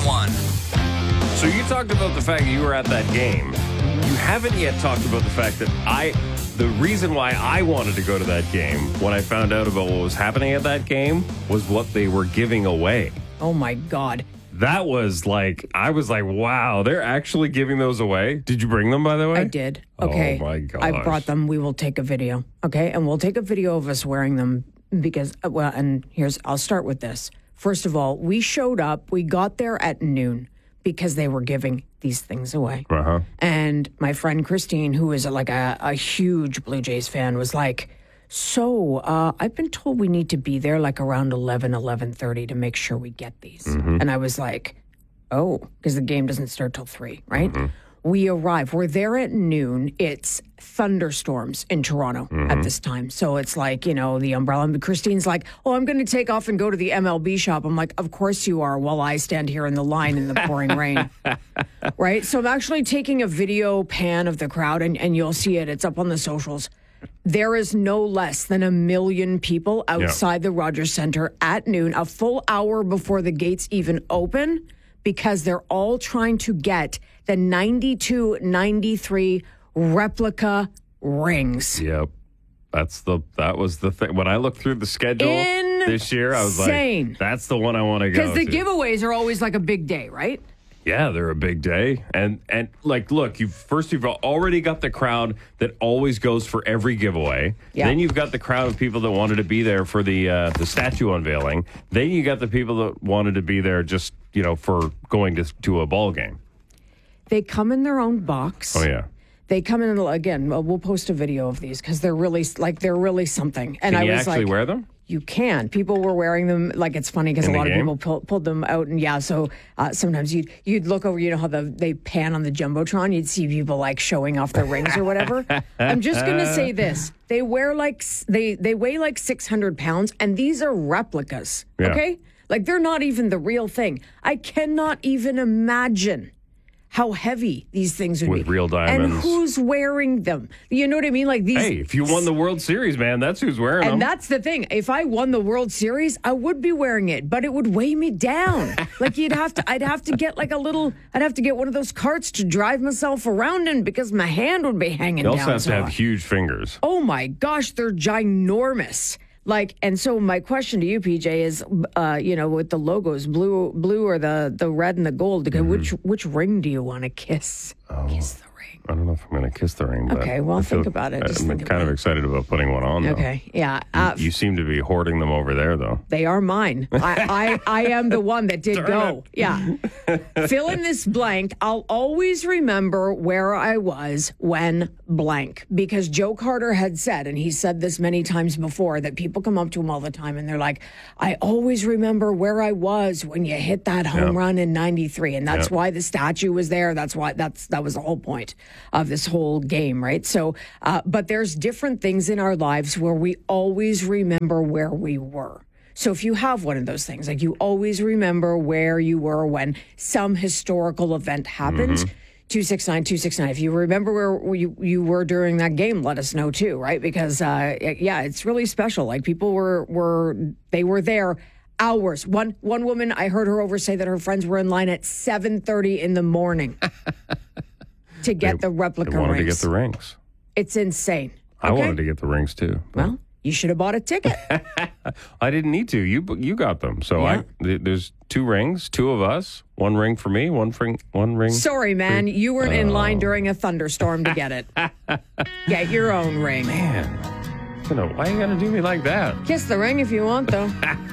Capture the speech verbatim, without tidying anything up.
one. So you talked about the fact that you were at that game. You haven't yet talked about the fact that I, the reason why I wanted to go to that game when I found out about what was happening at that game was what they were giving away. Oh, my God. That was like, I was like, wow, they're actually giving those away. Did you bring them, by the way? I did. Okay. Oh, my gosh. I brought them. We will take a video. Okay. And we'll take a video of us wearing them because, well, and here's, I'll start with this. First of all, we showed up, we got there at noon because they were giving these things away. Uh-huh. And my friend Christine, who is like a, a huge Blue Jays fan, was like, so uh, I've been told we need to be there like around eleven, eleven thirty to make sure we get these. Mm-hmm. And I was like, oh, because the game doesn't start till three, right? Mm-hmm. We arrive. We're there at noon. It's thunderstorms in Toronto mm-hmm. at this time. So it's like, you know, the umbrella. And Christine's like, oh, I'm going to take off and go to the M L B shop. I'm like, of course you are, while I stand here in the line in the pouring rain. Right? So I'm actually taking a video pan of the crowd, and, and you'll see it. It's up on the socials. There is no less than a million people outside yeah. the Rogers Centre at noon, a full hour before the gates even open, because they're all trying to get the ninety-two ninety-three replica rings. Yep. That's the, that was the thing. When I looked through the schedule Insane. this year, I was like, that's the one I want to go to. Because the giveaways are always like a big day, right? Yeah, they're a big day. And, and like, look, you've first you've already got the crowd that always goes for every giveaway. Yeah. Then you've got the crowd of people that wanted to be there for the uh, the statue unveiling. Then you got the people that wanted to be there just, you know, for going to, to a ball game. They come in their own box. Oh, yeah. They come in, again, we'll post a video of these because they're really, like, they're really something. And Can I you was actually like, wear them? You can. People were wearing them. Like, it's funny because a lot game? of people pull, pulled them out. And yeah, so uh, sometimes you'd, you'd look over, you know how the, they pan on the Jumbotron? You'd see people like showing off their rings or whatever. I'm just going to say this. They wear like, they, they weigh like six hundred pounds, and these are replicas. Yeah. Okay? Like, they're not even the real thing. I cannot even imagine how heavy these things would With be. real diamonds. And who's wearing them? You know what I mean? Like these. Hey, if you won the World Series, man, that's who's wearing and them. And that's the thing. If I won the World Series, I would be wearing it, but it would weigh me down. Like you'd have to, I'd have to get like a little, I'd have to get one of those carts to drive myself around in because my hand would be hanging You down. also have so to have hard. huge fingers. Oh my gosh, they're ginormous. Like, and so my question to you, P J, is, uh, you know, with the logos, blue, blue, or the the red and the gold, mm-hmm. which which ring do you want to kiss? Oh, kiss the ring. I don't know if I'm going to kiss the ring. But Okay, well, I think feel, about it. Just I'm think kind about of it. excited about putting one on, though. Okay, yeah. Uh, you, you seem to be hoarding them over there, though. They are mine. I, I, I am the one that did Darn go. it. Yeah. Fill in this blank. I'll always remember where I was when blank. Because Joe Carter had said, and he said this many times before, that people come up to him all the time and they're like, I always remember where I was when you hit that home Yeah. run in ninety-three. And that's Yeah. why the statue was there. That's why that's that was the whole point of this whole game, right? So, uh, but there's different things in our lives where we always remember where we were. So if you have one of those things, like you always remember where you were when some historical event happened, Mm-hmm. two six nine, two six nine. If you remember where you, you were during that game, let us know too, right? Because, uh, yeah, it's really special. Like people were, were they were there hours. One one woman, I heard her over say that her friends were in line at seven thirty in the morning to get They- the replica They wanted rings. to get the rings. It's insane. I Okay? wanted to get the rings, too. Well, you should have bought a ticket. I didn't need to. You you got them. So Yeah. I th- there's two rings, two of us. One ring for me, one ring, one ring. Sorry, man. You weren't in line during a thunderstorm to get it. Get your own ring. Man, you know, why you got to do me like that? Kiss the ring if you want, though.